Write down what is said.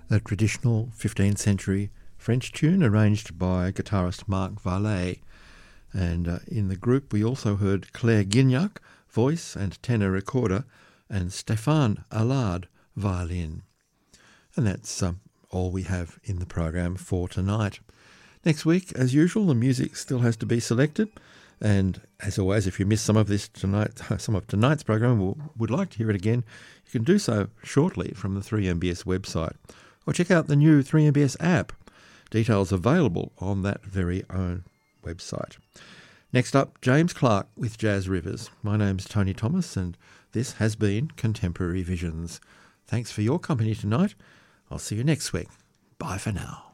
a traditional 15th century French tune arranged by guitarist Marc Varlet. And in the group we also heard Claire Guignac, voice and tenor recorder, and Stéphane Allard, violin. And that's all we have in the program for tonight. Next week, as usual, the music still has to be selected. And as always, if you missed some of tonight's program or would like to hear it again, you can do so shortly from the 3MBS website. Or check out the new 3MBS app. Details available on that very own website. Next up, James Clark with Jazz Rivers. My name's Tony Thomas, and this has been Contemporary Visions. Thanks for your company tonight. I'll see you next week. Bye for now.